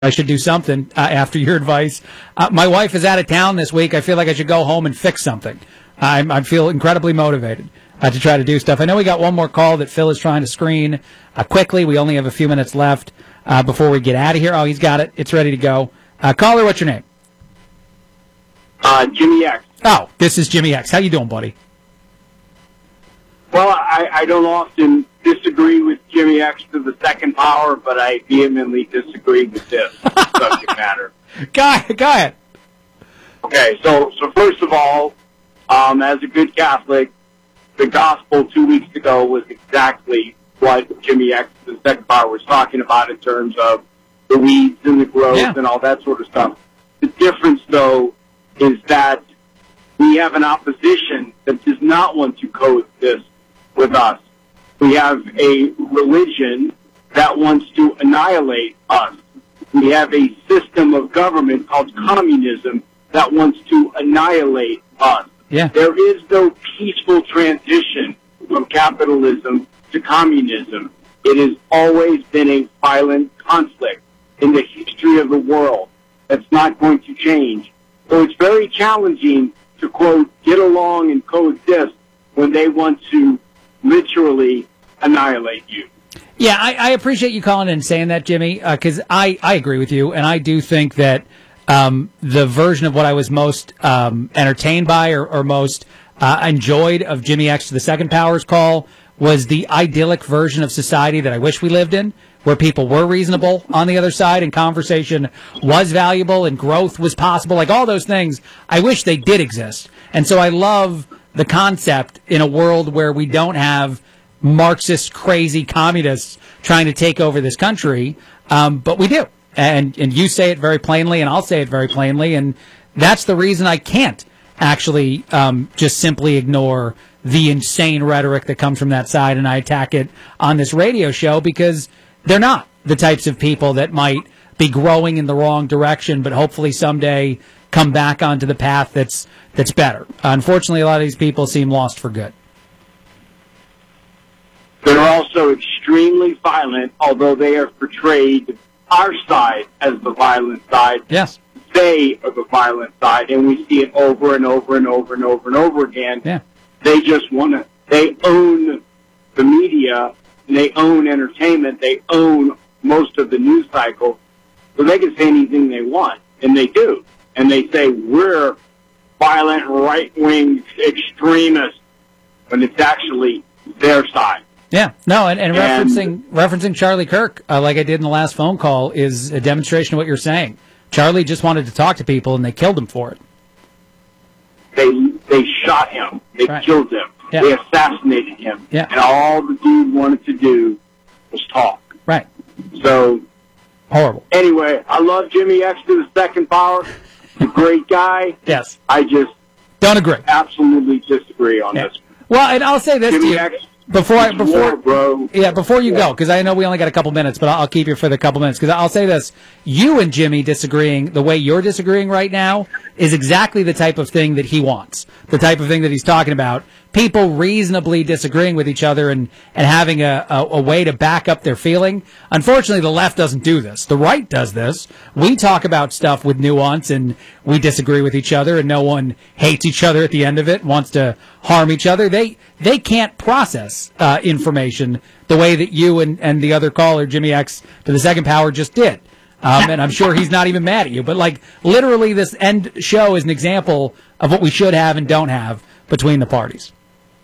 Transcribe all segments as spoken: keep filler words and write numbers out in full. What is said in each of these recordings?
I should do something uh, after your advice. Uh, my wife is out of town this week. I feel like I should go home and fix something. I'm, I feel incredibly motivated uh, to try to do stuff. I know we got one more call that Phil is trying to screen uh, quickly. We only have a few minutes left uh, before we get out of here. Oh, he's got it. It's ready to go. Uh, caller, what's your name? Uh, Jimmy X. Oh, this is Jimmy X. How you doing, buddy? Well, I, I don't often disagree with Jimmy X to the second power, but I vehemently disagree with this subject matter. Go, go ahead. Okay, so so first of all, um, as a good Catholic, the gospel two weeks ago was exactly what Jimmy X, the second power, was talking about in terms of the weeds and the growth yeah. and all that sort of stuff. The difference, though, is that we have an opposition that does not want to coexist with us. We have a religion that wants to annihilate us. We have a system of government called communism that wants to annihilate us. Yeah. There is no peaceful transition from capitalism to communism. It has always been a violent conflict in the history of the world. That's not going to change. So it's very challenging to, quote, get along and coexist when they want to literally annihilate you. Yeah, I, I appreciate you calling in and saying that, Jimmy, because uh, I, I agree with you, and I do think that um, the version of what I was most um, entertained by or, or most uh, enjoyed of Jimmy X to the Second Powers call was the idyllic version of society that I wish we lived in, where people were reasonable on the other side and conversation was valuable and growth was possible. Like all those things, I wish they did exist. And so I love the concept in a world where we don't have Marxist, crazy communists trying to take over this country, um, but we do. And and you say it very plainly, and I'll say it very plainly, and that's the reason I can't actually um, just simply ignore the insane rhetoric that comes from that side, and I attack it on this radio show, because they're not the types of people that might be growing in the wrong direction, but hopefully someday come back onto the path that's that's better. Unfortunately, a lot of these people seem lost for good. They're also extremely violent, although they have portrayed our side as the violent side. Yes. They are the violent side, and we see it over and over and over and over and over again. Yeah. They just want to, they own the media, and they own entertainment, they own most of the news cycle, so they can say anything they want, and they do. And they say, we're violent right-wing extremists, when it's actually their side. Yeah, no, and, and, and referencing referencing Charlie Kirk, uh, like I did in the last phone call, is a demonstration of what you're saying. Charlie just wanted to talk to people, and they killed him for it. They they shot him. They right. killed him. Yeah. They assassinated him. Yeah. And all the dude wanted to do was talk. Right. So, horrible. Anyway, I love Jimmy X to the second power. He's a great guy. Yes. I just don't agree. Absolutely disagree on yeah. this. Well, and I'll say this Jimmy to you. X, Before I, before, war, bro. yeah, before you yeah. go, because I know we only got a couple minutes, but I'll, I'll keep you for the couple minutes. Because I'll say this: you and Jimmy disagreeing the way you're disagreeing right now is exactly the type of thing that he wants. The type of thing that he's talking about. People reasonably disagreeing with each other and, and having a, a, a way to back up their feeling. Unfortunately, the left doesn't do this. The right does this. We talk about stuff with nuance and we disagree with each other, and no one hates each other at the end of it, wants to harm each other. They they can't process uh, information the way that you and, and the other caller, Jimmy X to the second power, just did. Um, and I'm sure he's not even mad at you. But, like, literally this end show is an example of what we should have and don't have between the parties.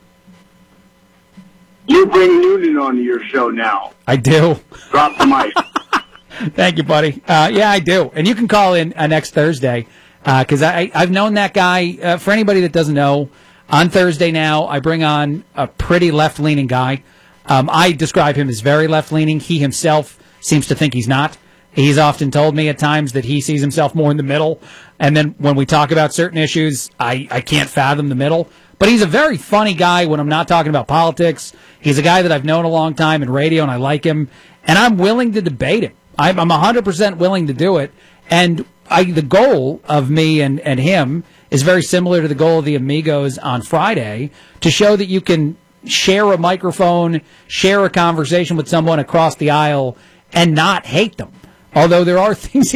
You bring Noonan onto your show now. I do. Drop the mic. Thank you, buddy. Uh, yeah, I do. And you can call in uh, next Thursday, because uh, I I've known that guy. Uh, for anybody that doesn't know, on Thursday now, I bring on a pretty left-leaning guy. Um, I describe him as very left-leaning. He himself seems to think he's not. He's often told me at times that he sees himself more in the middle. And then when we talk about certain issues, I, I can't fathom the middle. But he's a very funny guy when I'm not talking about politics. He's a guy that I've known a long time in radio, and I like him. And I'm willing to debate him. I'm, I'm one hundred percent willing to do it. And I, the goal of me and, and him is very similar to the goal of the Amigos on Friday, to show that you can share a microphone, share a conversation with someone across the aisle, and not hate them. Although there are things